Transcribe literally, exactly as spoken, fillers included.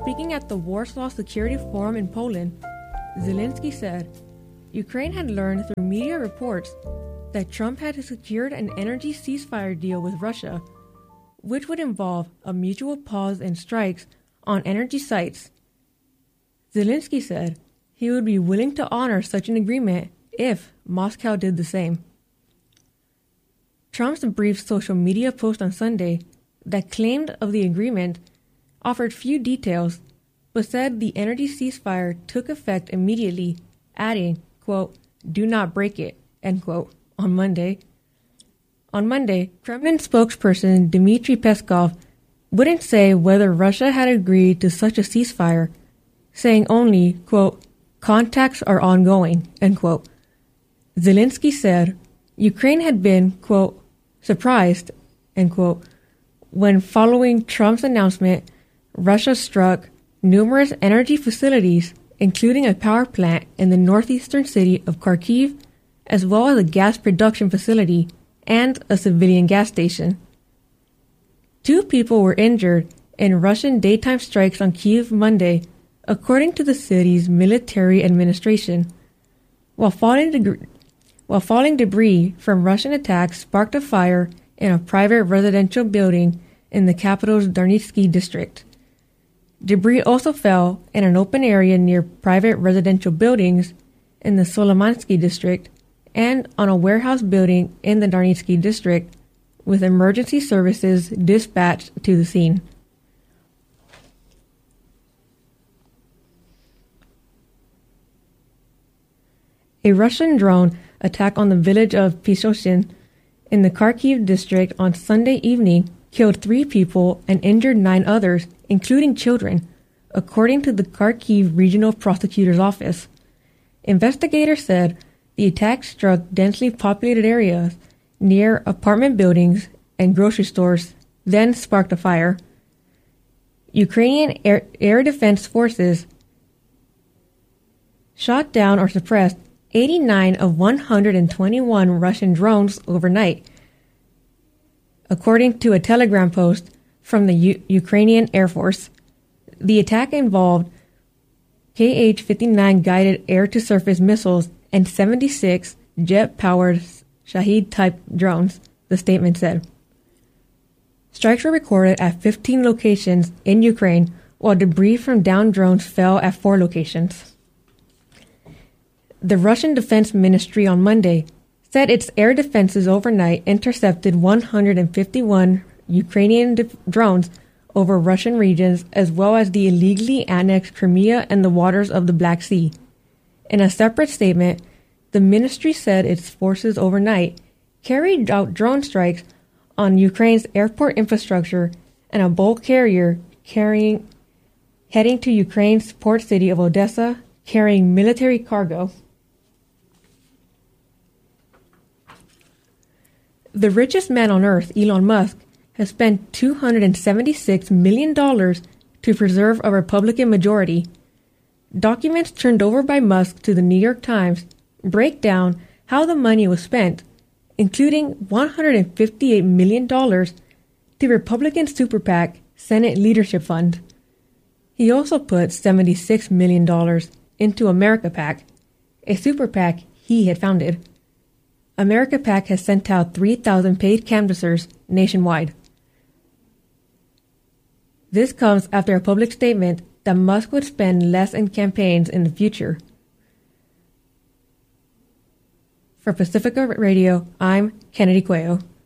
Speaking at the Warsaw Security Forum in Poland, Zelensky said Ukraine had learned through media reports that Trump had secured an energy ceasefire deal with Russia, which would involve a mutual pause in strikes on energy sites. Zelensky said he would be willing to honor such an agreement if Moscow did the same. Trump's brief social media post on Sunday that claimed of the agreement offered few details, but said the energy ceasefire took effect immediately, adding, quote, "Do not break it," end quote, on Monday. On Monday, Kremlin spokesperson Dmitry Peskov wouldn't say whether Russia had agreed to such a ceasefire, saying only, quote, "Contacts are ongoing," end quote. Zelensky said Ukraine had been, quote, "surprised," end quote, when following Trump's announcement, Russia struck numerous energy facilities, including a power plant in the northeastern city of Kharkiv, as well as a gas production facility and a civilian gas station. Two people were injured in Russian daytime strikes on Kyiv Monday, according to the city's military administration. While falling, deg- while falling debris from Russian attacks sparked a fire in a private residential building in the capital's Darnitsky district. Debris also fell in an open area near private residential buildings in the Solomansky district and on a warehouse building in the Darnitsky district, with emergency services dispatched to the scene. A Russian drone attack on the village of Pisoshin in the Kharkiv district on Sunday evening killed three people and injured nine others, including children, according to the Kharkiv Regional Prosecutor's Office. Investigators said the attack struck densely populated areas near apartment buildings and grocery stores, then sparked a fire. Ukrainian Air, Air Defense Forces shot down or suppressed eighty-nine of one hundred twenty-one Russian drones overnight, according to a telegram post from the U- Ukrainian Air Force. The attack involved K H fifty-nine guided air-to-surface missiles and seventy-six jet-powered Shahed-type drones, the statement said. Strikes were recorded at fifteen locations in Ukraine, while debris from downed drones fell at four locations. The Russian Defense Ministry on Monday said its air defenses overnight intercepted one hundred fifty-one Ukrainian de- drones over Russian regions, as well as the illegally annexed Crimea and the waters of the Black Sea. In a separate statement, the ministry said its forces overnight carried out drone strikes on Ukraine's airport infrastructure and a bulk carrier carrying heading to Ukraine's port city of Odessa, carrying military cargo. The richest man on earth, Elon Musk, has spent two hundred seventy-six million dollars to preserve a Republican majority. Documents turned over by Musk to the New York Times break down how the money was spent, including one hundred fifty-eight million dollars to Republican super PAC Senate Leadership Fund. He also put seventy-six million dollars into America PAC, a super PAC he had founded. America PAC has sent out three thousand paid canvassers nationwide. This comes after a public statement that Musk would spend less in campaigns in the future. For Pacifica Radio, I'm Kennedy Cuello.